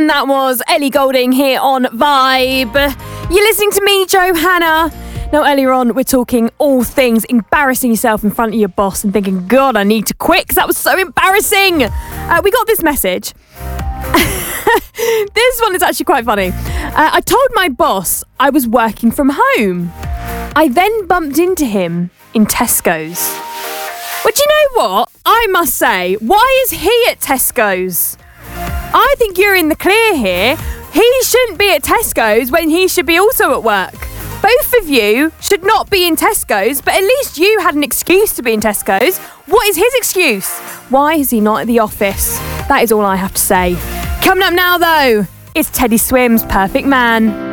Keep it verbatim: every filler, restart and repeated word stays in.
That was Ellie Goulding here on Vibe. You're listening to me, Johanna. Now, earlier on, we're talking all things embarrassing yourself in front of your boss and thinking, God, I need to quit because that was so embarrassing. Uh, we got this message. This one is actually quite funny. Uh, I told my boss I was working from home. I then bumped into him in Tesco's. But you know what? I must say, why is he at Tesco's? I think you're in the clear here. He shouldn't be at Tesco's when he should be also at work. Both of you should not be in Tesco's, but at least you had an excuse to be in Tesco's. What is his excuse? Why is he not at the office? That is all I have to say. Coming up now, though, it's Teddy Swims' Perfect Man.